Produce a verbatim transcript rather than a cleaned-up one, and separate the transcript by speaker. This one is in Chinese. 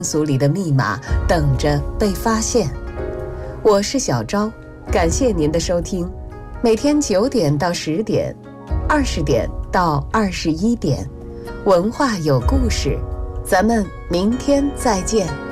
Speaker 1: 俗里的密码等着被发现。我是小昭，感谢您的收听。每天九点到十点，二十点到二十一点，文化有故事，咱们明天再见。